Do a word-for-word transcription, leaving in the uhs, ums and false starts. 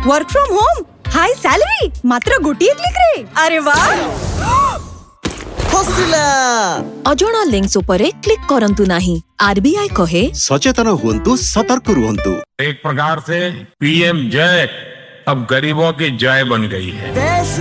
Work from home, high salary, मात्र गोटिए click रे। अरे वाह, फसिला। अजणा लिंक्स उपरे क्लिक करंतु नाही। आरबीआई कहे सचेतन हुंतु, सतर्क रुहंतु। एक प्रकार से पीएम जय अब गरीबों की जय बन गई है। देश